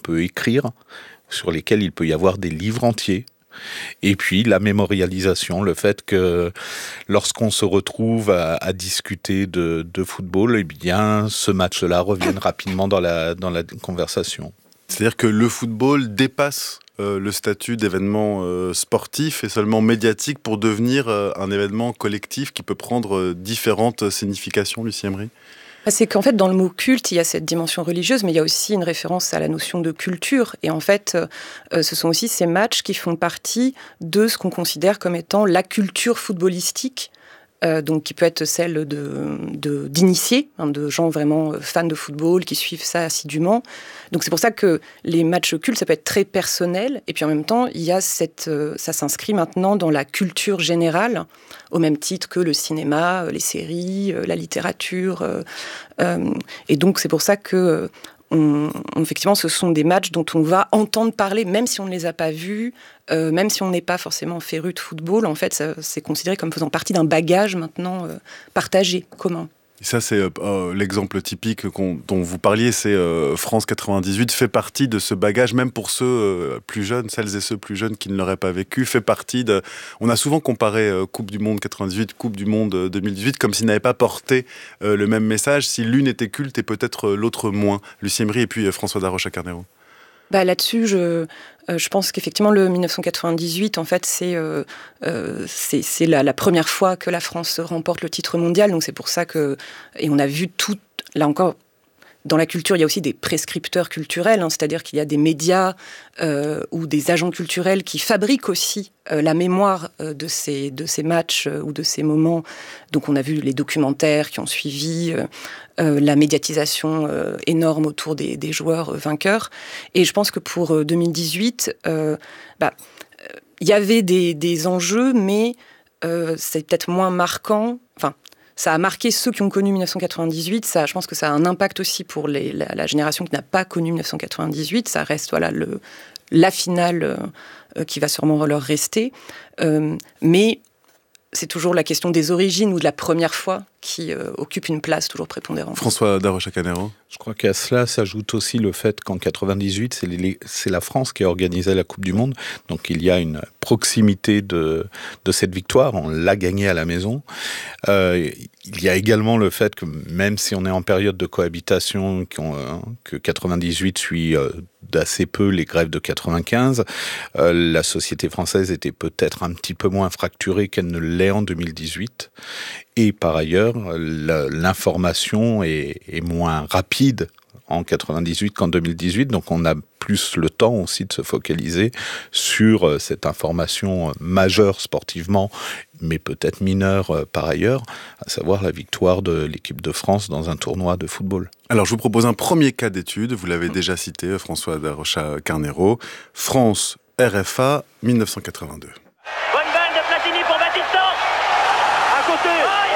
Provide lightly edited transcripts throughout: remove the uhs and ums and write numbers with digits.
peut écrire, sur lesquels il peut y avoir des livres entiers. Et puis la mémorialisation, le fait que lorsqu'on se retrouve à discuter de football, eh bien ce match-là revienne rapidement dans la conversation. C'est-à-dire que le football dépasse le statut d'événement sportif et seulement médiatique pour devenir un événement collectif qui peut prendre différentes significations, Lucie Emery ? C'est qu'en fait, dans le mot culte, il y a cette dimension religieuse, mais il y a aussi une référence à la notion de culture. Et en fait, ce sont aussi ces matchs qui font partie de ce qu'on considère comme étant la culture footballistique, donc qui peut être celle d'initiés, de gens vraiment fans de football, qui suivent ça assidûment. Donc c'est pour ça que les matchs cultes, ça peut être très personnel, et puis en même temps, il y a ça s'inscrit maintenant dans la culture générale, au même titre que le cinéma, les séries, la littérature. Et donc c'est pour ça que effectivement, ce sont des matchs dont on va entendre parler, même si on ne les a pas vus, même si on n'est pas forcément féru de football. En fait, c'est considéré comme faisant partie d'un bagage maintenant partagé, commun. Et ça, c'est l'exemple typique dont vous parliez, c'est France 98 fait partie de ce bagage, même pour ceux plus jeunes, celles et ceux plus jeunes qui ne l'auraient pas vécu, fait partie de... On a souvent comparé Coupe du Monde 98, Coupe du Monde 2018, comme s'ils n'avaient pas porté le même message, si l'une était culte et peut-être l'autre moins. Lucie Emery et puis François Darocha-Carnero. Là-dessus, je pense qu'effectivement, le 1998, en fait, c'est la première fois que la France remporte le titre mondial. Donc c'est pour ça que... Et on a vu tout... Là encore, dans la culture, il y a aussi des prescripteurs culturels, c'est-à-dire qu'il y a des médias ou des agents culturels qui fabriquent aussi la mémoire de ces matchs ou de ces moments. Donc on a vu les documentaires qui ont suivi, la médiatisation énorme autour des joueurs vainqueurs. Et je pense que pour 2018, il y avait des enjeux, mais c'est peut-être moins marquant. Enfin, ça a marqué ceux qui ont connu 1998. Je pense que ça a un impact aussi pour la génération qui n'a pas connu 1998. Ça reste la finale qui va sûrement leur rester. Mais c'est toujours la question des origines ou de la première fois qui occupe une place toujours prépondérante. François Darocha-Carnero. Je crois qu'à cela s'ajoute aussi le fait qu'en 98, c'est la France qui a organisé la Coupe du Monde. Donc il y a une proximité de cette victoire. On l'a gagnée à la maison. Il y a également le fait que même si on est en période de cohabitation, que 98 suit d'assez peu les grèves de 95, la société française était peut-être un petit peu moins fracturée qu'elle ne l'est en 2018. Et par ailleurs, l'information est moins rapide en 98 qu'en 2018, donc on a plus le temps aussi de se focaliser sur cette information majeure sportivement, mais peut-être mineure par ailleurs, à savoir la victoire de l'équipe de France dans un tournoi de football. Alors je vous propose un premier cas d'étude, vous l'avez déjà cité, François Darocha-Carnero, France RFA 1982. Bonne balle de Platini pour Battiston. À côté.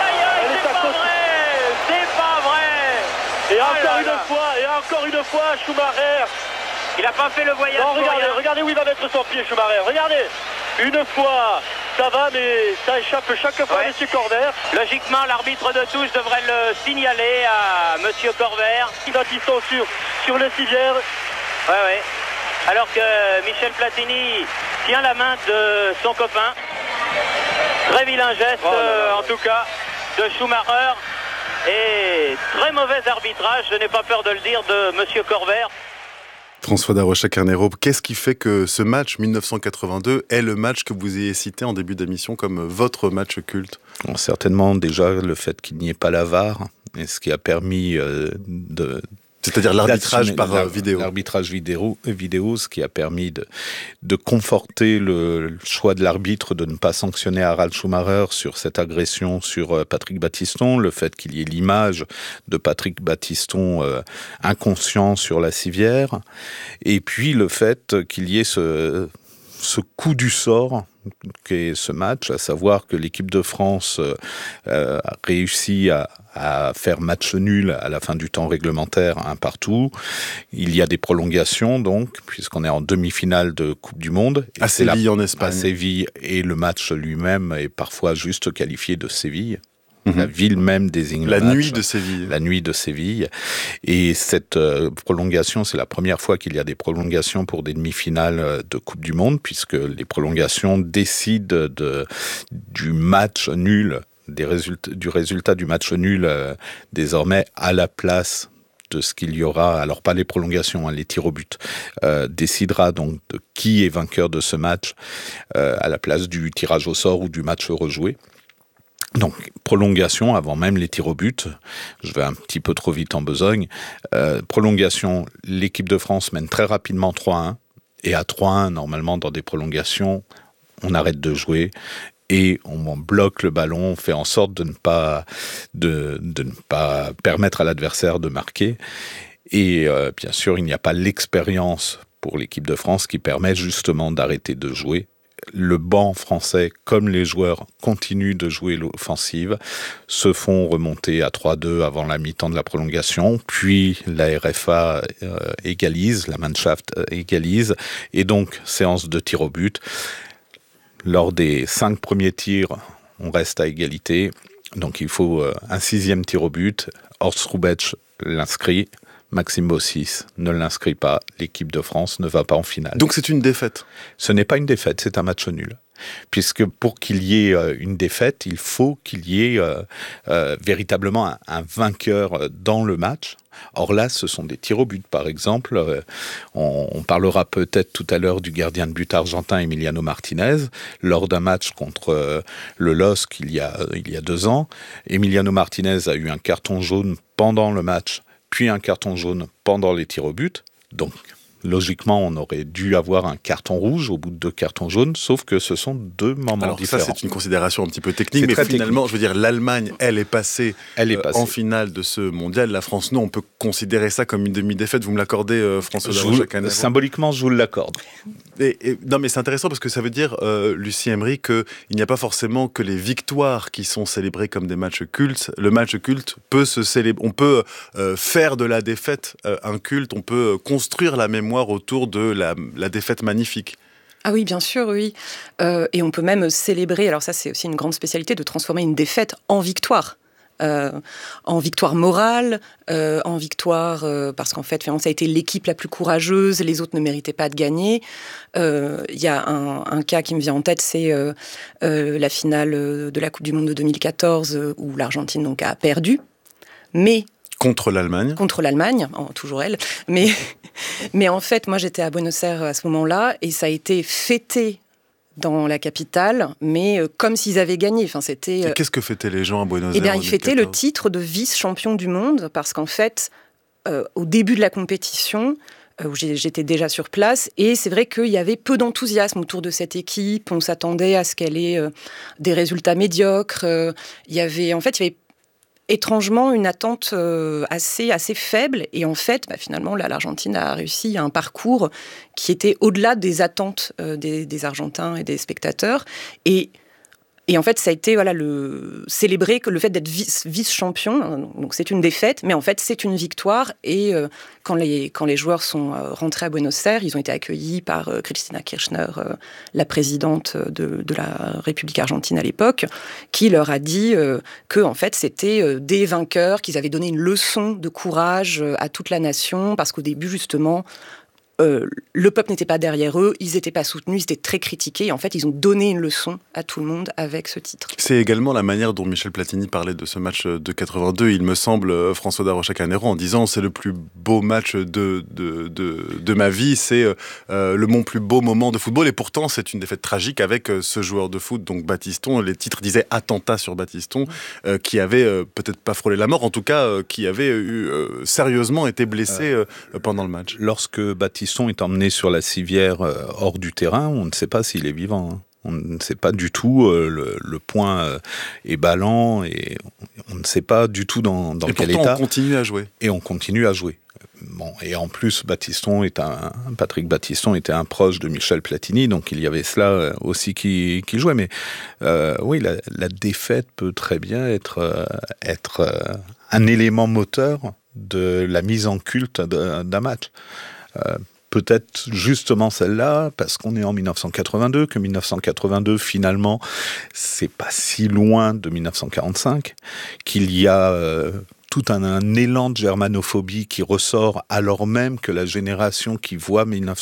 C'est pas vrai. Et encore une fois, Schumacher. Il a pas fait le voyage. Non, regardez où il va mettre son pied, Schumacher. Regardez. Une fois, ça va, mais ça échappe chaque fois à M. Corvère. Logiquement, l'arbitre de touche devrait le signaler à M. Corvère. Battiston sur le civière. Ouais. Alors que Michel Platini tient la main de son copain. Très vilain geste, en tout cas, de Schumacher. Et très mauvais arbitrage, je n'ai pas peur de le dire, de M. Corvère. François Darocha-Carnero, qu'est-ce qui fait que ce match 1982 est le match que vous ayez cité en début d'émission comme votre match culte ? Bon, certainement déjà le fait qu'il n'y ait pas la VAR, et ce qui a permis c'est-à-dire l'arbitrage par vidéo. L'arbitrage vidéo, ce qui a permis de conforter le choix de l'arbitre de ne pas sanctionner Harald Schumacher sur cette agression sur Patrick Battiston, le fait qu'il y ait l'image de Patrick Battiston inconscient sur la civière, et puis le fait qu'il y ait ce coup du sort qu'est ce match, à savoir que l'équipe de France a réussi à faire match nul à la fin du temps réglementaire, 1-1. Il y a des prolongations, donc, puisqu'on est en demi-finale de Coupe du Monde. À Séville, en Espagne. À Séville, et le match lui-même est parfois juste qualifié de Séville. La ville même désigne la le match. Nuit de Séville. La nuit de Séville. Et cette prolongation, c'est la première fois qu'il y a des prolongations pour des demi-finales de Coupe du Monde, puisque les prolongations décident du match nul, du résultat du match nul désormais à la place de ce qu'il y aura, alors pas les prolongations, les tirs au but, décidera donc de qui est vainqueur de ce match à la place du tirage au sort ou du match rejoué. Donc, prolongation avant même les tirs au but. Je vais un petit peu trop vite en besogne. Prolongation, l'équipe de France mène très rapidement 3-1. Et à 3-1, normalement, dans des prolongations, on arrête de jouer et on bloque le ballon, on fait en sorte de ne pas permettre à l'adversaire de marquer. Et bien sûr, il n'y a pas l'expérience pour l'équipe de France qui permet justement d'arrêter de jouer. Le banc français, comme les joueurs, continuent de jouer l'offensive, se font remonter à 3-2 avant la mi-temps de la prolongation, puis la RFA égalise, la Mannschaft égalise, et donc séance de tir au but. Lors des 5 premiers tirs, on reste à égalité, donc il faut un 6e tir au but. Horst Hrubesch l'inscrit, Maxime Bossis ne l'inscrit pas, l'équipe de France ne va pas en finale. Donc c'est une défaite? Ce n'est pas une défaite, c'est un match nul. Puisque pour qu'il y ait une défaite, il faut qu'il y ait véritablement un vainqueur dans le match. Or là, ce sont des tirs au but, par exemple. On parlera peut-être tout à l'heure du gardien de but argentin Emiliano Martinez. Lors d'un match contre le LOSC il y a 2 ans, Emiliano Martinez a eu un carton jaune pendant le match, puis un carton jaune pendant les tirs au but. Donc, logiquement, on aurait dû avoir un carton rouge au bout de 2 cartons jaunes, sauf que ce sont 2 moments différents. Ça, c'est une considération un petit peu technique, mais finalement, je veux dire, l'Allemagne, elle est passée en finale de ce mondial. La France, non, on peut considérer ça comme une demi-défaite. Vous me l'accordez, François Darocha-Canéron? Symboliquement, je vous l'accorde. Non, mais c'est intéressant parce que ça veut dire, Lucie Emery, qu'il n'y a pas forcément que les victoires qui sont célébrées comme des matchs cultes. Le match culte peut se célébrer. On peut faire de la défaite un culte. On peut construire la mémoire autour de la défaite magnifique. Ah oui, bien sûr, oui. Et on peut même célébrer, alors ça c'est aussi une grande spécialité, de transformer une défaite en victoire. En victoire morale, en victoire parce qu'en fait ça a été l'équipe la plus courageuse, les autres ne méritaient pas de gagner. Il y a un cas qui me vient en tête, c'est la finale de la Coupe du Monde de 2014 où l'Argentine donc a perdu, mais contre l'Allemagne, toujours elle. Mais en fait, moi j'étais à Buenos Aires à ce moment-là et ça a été fêté dans la capitale, mais comme s'ils avaient gagné. Enfin, c'était. Et qu'est-ce que fêtaient les gens à Buenos Aires? Ils fêtaient le titre de vice-champion du monde, parce qu'en fait, au début de la compétition, où j'étais déjà sur place, et c'est vrai qu'il y avait peu d'enthousiasme autour de cette équipe. On s'attendait à ce qu'elle ait des résultats médiocres. Il y avait étrangement une attente assez faible, et en fait finalement l'Argentine a réussi un parcours qui était au-delà des attentes des Argentins et des spectateurs, et en fait ça a été célébrer que le fait d'être vice-champion, donc c'est une défaite mais en fait c'est une victoire, et quand les joueurs sont rentrés à Buenos Aires, ils ont été accueillis par Cristina Kirchner, la présidente de la République argentine à l'époque, qui leur a dit que en fait c'était des vainqueurs, qu'ils avaient donné une leçon de courage à toute la nation, parce qu'au début justement le peuple n'était pas derrière eux, ils n'étaient pas soutenus, ils étaient très critiqués. Et en fait, ils ont donné une leçon à tout le monde avec ce titre. C'est également la manière dont Michel Platini parlait de ce match de 82, il me semble, François Darocha-Canéron, en disant « c'est le plus beau match de ma vie, c'est mon plus beau moment de football ». Et pourtant, c'est une défaite tragique avec ce joueur de foot, donc Battiston. Les titres disaient « attentat sur Battiston », qui avait peut-être pas frôlé la mort, en tout cas, qui avait sérieusement été blessé pendant le match. Lorsque Battiston est emmené sur la civière hors du terrain, on ne sait pas s'il est vivant. On ne sait pas du tout, le point est ballant et on ne sait pas du tout dans quel état. Et pourtant on continue à jouer. Et on continue à jouer. Bon, et en plus, Patrick Battiston était un proche de Michel Platini, donc il y avait cela aussi qui jouait. Mais oui, la défaite peut très bien être un élément moteur de la mise en culte d'un match. peut-être justement celle-là, parce qu'on est en 1982, que 1982, finalement, c'est pas si loin de 1945, qu'il y a tout un élan de germanophobie qui ressort alors même que la génération qui voit